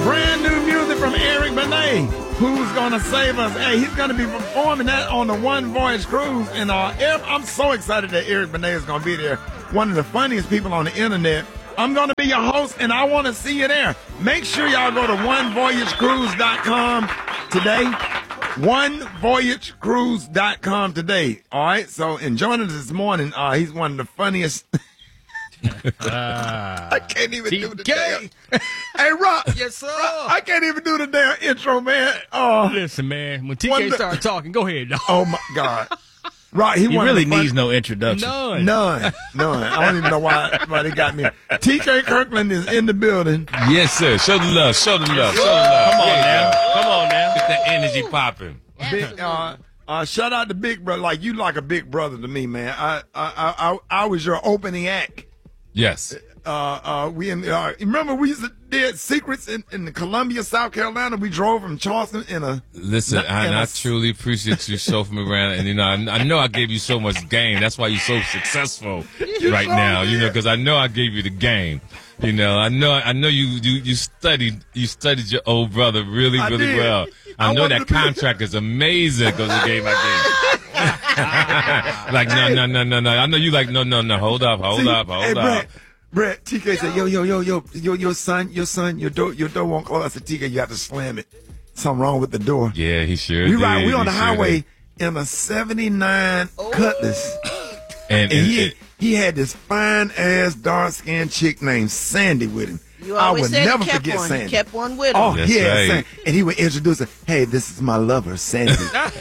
brand new music from Eric Benet. Who's Gonna Save Us? Hey, he's going to be performing that on the One Voyage Cruise. And I'm so excited that Eric Benet is going to be there. One of the funniest people on the internet. I'm going to be your host, and I want to see you there. Make sure y'all go to onevoyagecruise.com today. Onevoyagecruise.com today. All right? So, and joining us this morning, he's one of the funniest. I can't even do the damn. Hey, Rock. Yes, sir. Rock, I can't even do the damn intro, man. Oh, listen, man. When TK started talking, go ahead, dog. Oh, my God. Rock, he really needs no introduction. None. I don't even know why they got me. TK Kirkland is in the building. Yes, sir. Show the love. Show the love. Show the love. Come on now. Get that energy popping. Shout out to Big Brother. Like, you like a big brother to me, man. I was your opening act. Yes. Remember we used to did secrets in the Columbia, South Carolina. We drove from Charleston in a. Listen, I truly appreciate you chauffeuring me around, and I know I gave you so much game. That's why you're so successful right now. Because I know I gave you the game. I know you studied your old brother really well. I know that contract is amazing because the game I gave. Like no. I know you like no. Hold up. Brett, TK said, yo, your son, your door won't close. I said, TK, you have to slam it. Something wrong with the door. Yeah, he sure we did. We on the highway in a 79 Cutlass. And he had this fine ass dark skinned chick named Sandy with him. I would never forget Sandy. He kept one with him. Oh, yeah, right. Sandy. And he would introduce her. Hey, this is my lover, Sandy.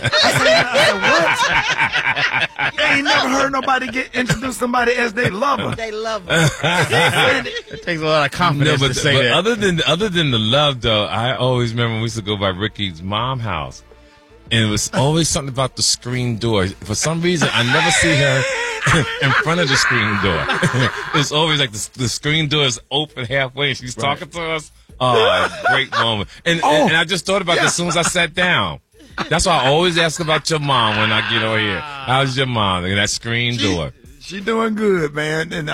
I said, what? You ain't never heard nobody introduce somebody as they lover. They love her. It takes a lot of confidence to say that. Other than the love, though, I always remember when we used to go by Ricky's mom's house. And it was always something about the screen door. For some reason, I never see her in front of the screen door. It's always like the screen door is open halfway and she's talking to us. Oh, great moment. And I just thought about this as soon as I sat down. That's why I always ask about your mom when I get over here. How's your mom? And that screen door. She doing good, man, and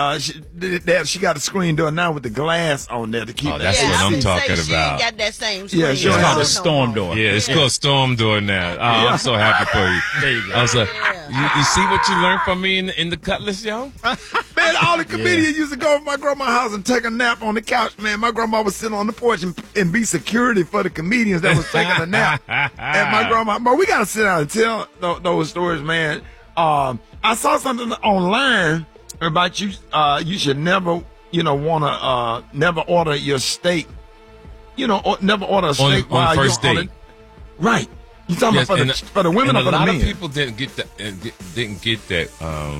she got a screen door now with the glass on there to keep. Oh, that's what I'm talking about. She ain't got that same screen. Yeah, it's called a storm door. Yeah, it's called storm door now. Oh, I'm so happy for you. There you go. I was like, you see what you learned from me in the Cutlass, yo? Man, all the comedians used to go to my grandma's house and take a nap on the couch, man. My grandma would sit on the porch and be security for the comedians that was taking a nap. And my grandma, but we got to sit down and tell those stories, man. I saw something online about you. You should never, never order your steak. Never order a steak on first date. Right. You talking about for the women or for the men? A lot of people didn't get that.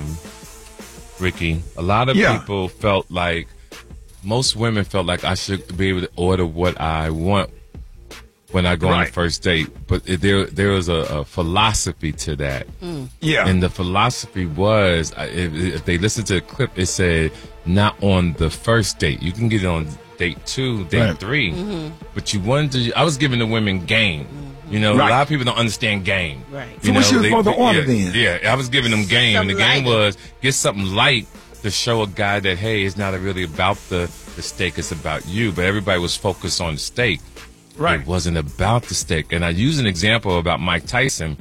Ricky. A lot of people felt like, most women felt like I should be able to order what I want when I go on a first date. But there was a philosophy to that. Yeah. And the philosophy was, if they listen to the clip, it said, not on the first date. You can get it on date 2, date 3. But you wanted to, I was giving the women game. A lot of people don't understand game. Right. So what she was supposed to order then? Yeah, I was giving them game. And the game was, get something light to show a guy that, hey, it's not really about the steak, it's about you. But everybody was focused on the steak. Right. It wasn't about the steak. And I use an example about Mike Tyson.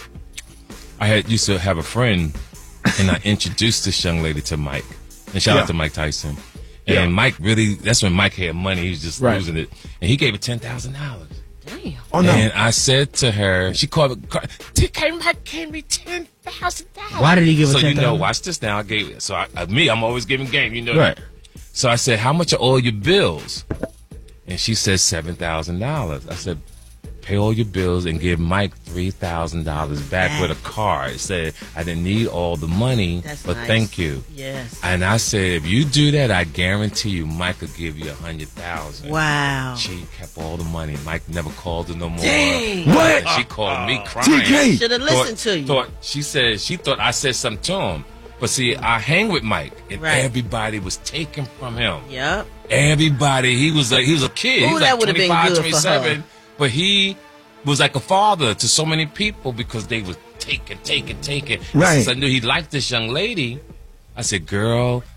I used to have a friend, and I introduced this young lady to Mike. And shout out to Mike Tyson. And Mike really, that's when Mike had money. He was just losing it. And he gave her $10,000. Damn. Oh, no. And I said to her, she called me, TK, Mike gave me $10,000. Why did he give her $10,000? So, watch this now. I gave it. So, I'm always giving game, Right. So I said, how much are all your bills? And she said $7,000. I said, pay all your bills and give Mike $3,000 back with a card. It said, I didn't need all the money, but nice. Thank you. Yes. And I said, if you do that, I guarantee you Mike will give you $100,000. Wow. She kept all the money. Mike never called her no more. Dang. What? And she called me crying. TK. Should have listened to you. She thought I said something to him. But see, I hang with Mike, and everybody was taken from him. Yep. Everybody, he was a kid. He was that like would have been 25, good 27. for her. But he was like a father to so many people because they was taking. Right. Since I knew he liked this young lady, I said, girl,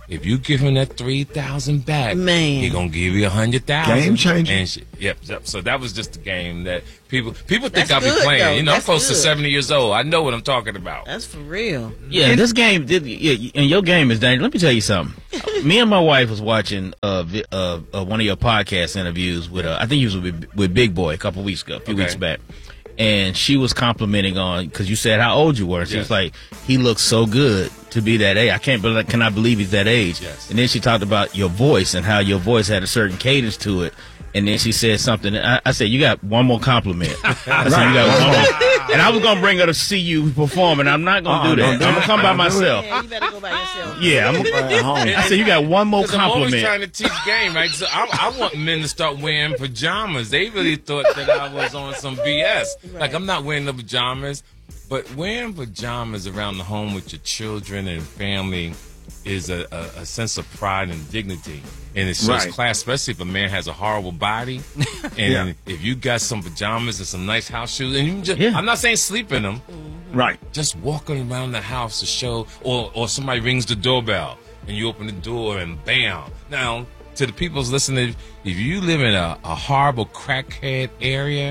If you give him that 3,000 back, man, he gonna give you 100,000. Game changer. Yep. So that was just a game that people think That's I'll be good, playing. though. You know, That's I'm close to good. 70 years old. I know what I'm talking about. That's for real. Yeah, this game, and your game is dangerous. Let me tell you something. Me and my wife was watching one of your podcast interviews with, I think he was with Big Boy a few weeks back. And she was complimenting on, because you said how old you were. She was like, he looks so good to be that age. I cannot believe he's that age. Yes. And then she talked about your voice and how your voice had a certain cadence to it. And then she said something. I said, you got one more compliment. I said, you got one more. And I was going to bring her to see you perform, and I'm not going to do that. I'm going to come by myself. Yeah, you better go by yourself. Yeah, I'm I said, you got one more compliment. I'm always trying to teach game, right? So I want men to start wearing pajamas. They really thought that I was on some BS. Right. Like, I'm not wearing the pajamas. But wearing pajamas around the home with your children and family is a sense of pride and dignity. And it shows class, especially if a man has a horrible body. And if you got some pajamas and some nice house shoes, and you just, I'm not saying sleep in them. Right. Just walking around the house to show, or somebody rings the doorbell, and you open the door and bam. Now, to the people's listening, if you live in a horrible crackhead area,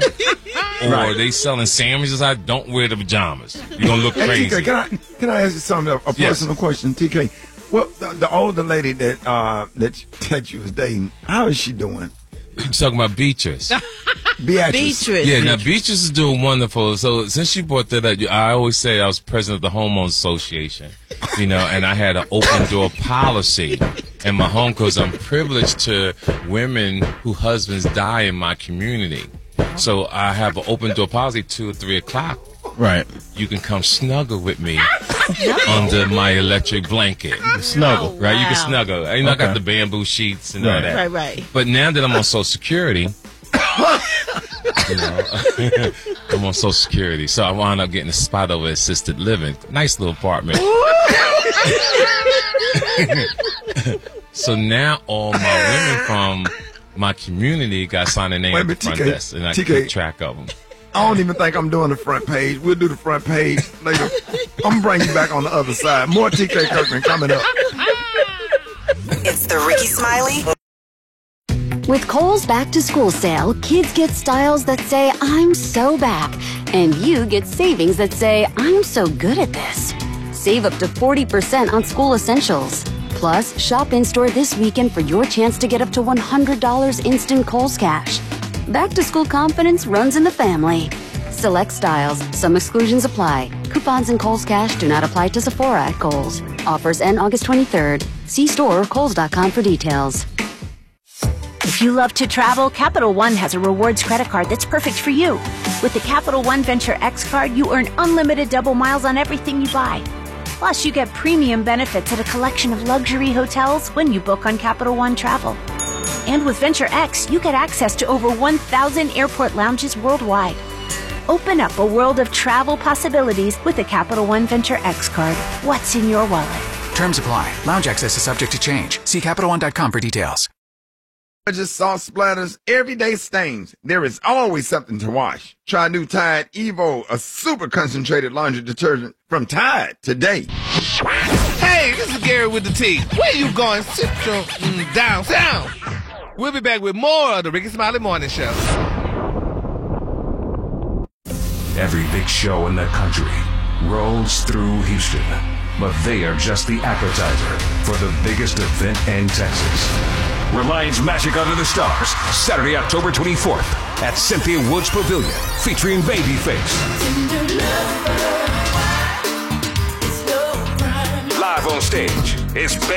or they selling sandwiches out, don't wear the pajamas. You're going to look crazy. TK, can I ask you something, a personal question, TK? Well, the older lady that you was dating, how is she doing? You talking about Beatrice? Beatrice. Yeah, now Beatrice is doing wonderful. So since you brought that up, I always say I was president of the homeowners association, and I had an open door policy in my home because I'm privileged to women whose husbands die in my community. So I have an open door policy 2 or 3 o'clock. Right. You can come snuggle with me under my electric blanket. Snuggle. Right? You can snuggle. I got the bamboo sheets and all that. Right. But now that I'm on Social Security, I'm on Social Security, so I wound up getting a spot over at assisted living. Nice little apartment. So now all my women from my community got signed their name at the front desk, and I keep track of them. I don't even think I'm doing the front page. We'll do the front page later. I'm going to bring you back on the other side. More TK Kirkman coming up. It's the Ricky Smiley. With Kohl's Back to School sale, kids get styles that say, I'm so back. And you get savings that say, I'm so good at this. Save up to 40% on school essentials. Plus, shop in-store this weekend for your chance to get up to $100 instant Kohl's cash. Back to school confidence runs in the family. Select styles. Some exclusions apply. Coupons and Kohl's cash do not apply to Sephora at Kohl's. Offers end August 23rd. See store or Kohls.com for details. If you love to travel, Capital One has a rewards credit card that's perfect for you. With the Capital One Venture X card, you earn unlimited double miles on everything you buy. Plus, you get premium benefits at a collection of luxury hotels when you book on Capital One Travel. And with Venture X, you get access to over 1,000 airport lounges worldwide. Open up a world of travel possibilities with the Capital One Venture X card. What's in your wallet? Terms apply. Lounge access is subject to change. See CapitalOne.com for details. Just salt splatters, everyday stains. There is always something to wash. Try new Tide Evo, a super concentrated laundry detergent from Tide today. Hey, this is Gary with the T. Where you going? Central downtown. We'll be back with more of the Ricky Smiley Morning Show. Every big show in the country rolls through Houston, but they are just the appetizer for the biggest event in Texas. Reliance Magic Under the Stars, Saturday, October 24th at Cynthia Woods Pavilion, featuring Babyface. Live on stage is